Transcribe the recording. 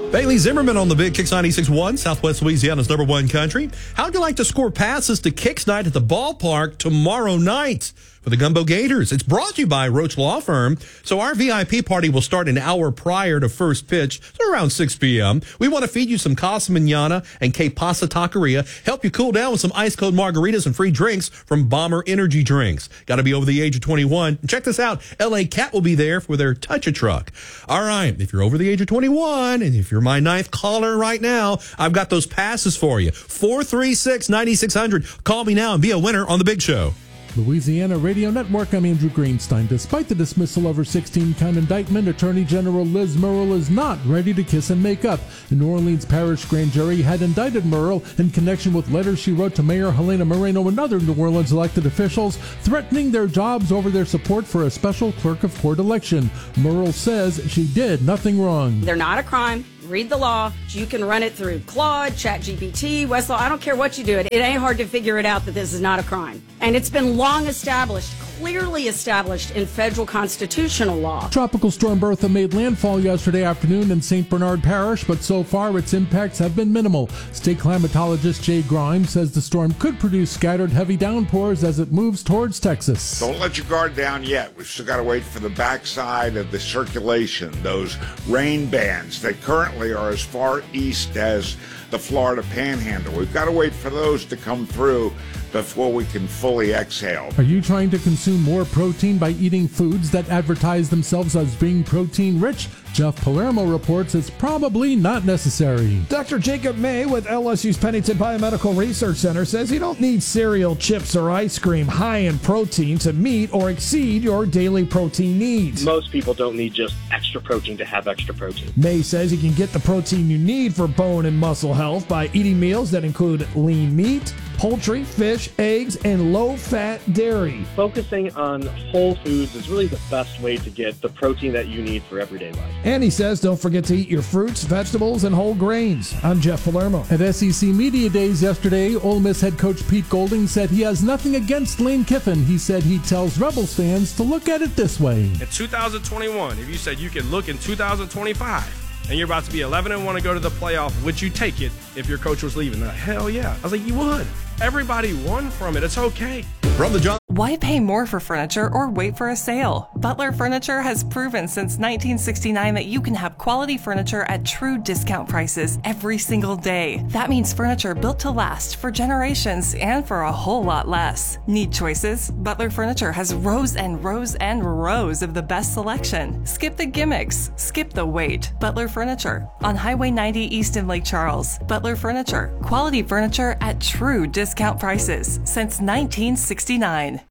Bailey Zimmerman on the Big Kicks 96.1, Southwest Louisiana's #1 country. How'd you like to score passes to Kicks Night at the ballpark tomorrow night for the Gumbo Gators? It's brought to you by Roach Law Firm. So our VIP party will start an hour prior to first pitch, so around 6 p.m. We want to feed you some Casa Manana and Que Pasa Taqueria, help you cool down with some ice cold margaritas and free drinks from Bomber Energy Drinks. Got to be over the age of 21. And check this out, LA Cat will be there for their Touch-A-Truck. All right, if you're over the age of 21, and if you're my ninth caller right now, I've got those passes for you. 436-9600. Call me now and be a winner on The Big Show. Louisiana Radio Network, I'm Andrew Greenstein. Despite the dismissal of her 16-count indictment, Attorney General Liz Murrill is not ready to kiss and make up. The New Orleans Parish Grand Jury had indicted Murrill in connection with letters she wrote to Mayor Helena Moreno and other New Orleans elected officials threatening their jobs over their support for a special clerk of court election. Murrill says she did nothing wrong. They're not a crime. Read the law. You can run it through Claude, ChatGPT, Westlaw. I don't care what you do. It ain't hard to figure it out that this is not a crime. And it's been long established, clearly established in federal constitutional law. Tropical Storm Bertha made landfall yesterday afternoon in St. Bernard Parish, but so far its impacts have been minimal. State climatologist Jay Grimes says the storm could produce scattered heavy downpours as it moves towards Texas. Don't let your guard down yet. We've still got to wait for the backside of the circulation, those rain bands that currently are as far east as the Florida Panhandle. We've got to wait for those to come through before we can fully exhale. Are you trying to consume more protein by eating foods that advertise themselves as being protein rich? Jeff Palermo reports it's probably not necessary. Dr. Jacob May with LSU's Pennington Biomedical Research Center says you don't need cereal, chips, or ice cream high in protein to meet or exceed your daily protein needs. Most people don't need just extra protein to have extra protein. May says you can get the protein you need for bone and muscle health by eating meals that include lean meat, poultry, fish, eggs, and low-fat dairy. Focusing on whole foods is really the best way to get the protein that you need for everyday life. And he says don't forget to eat your fruits, vegetables, and whole grains. I'm Jeff Palermo. At SEC Media Days yesterday, Ole Miss head coach Pete Golding said he has nothing against Lane Kiffin. He said he tells Rebels fans to look at it this way. In 2021, if you said you can look in 2025, and you're about to be 11-1 and go to the playoff, would you take it if your coach was leaving? Like, hell yeah. I was like, you would. Everybody won from it. It's okay. From the John. Why pay more for furniture or wait for a sale? Butler Furniture has proven since 1969 that you can have quality furniture at true discount prices every single day. That means furniture built to last for generations and for a whole lot less. Need choices? Butler Furniture has rows and rows and rows of the best selection. Skip the gimmicks. Skip the wait. Butler Furniture on Highway 90 East in Lake Charles. Butler Furniture. Quality furniture at true discount prices since 1969.